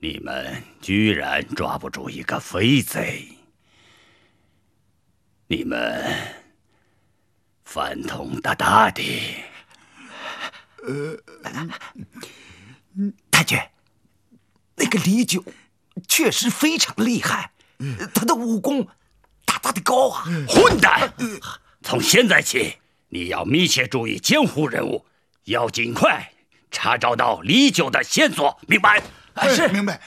你们居然抓不住一个飞贼！你们反同的大帝。 太君，那个李九确实非常厉害，他的武功大大的高啊！ 混蛋！从现在起，你要密切注意监护人物，要尽快查找到李九的线索，明白？ 是， 明白。